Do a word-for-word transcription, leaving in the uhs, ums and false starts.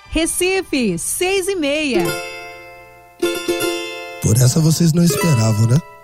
Recife, seis e meia. Por essa vocês não esperavam, né?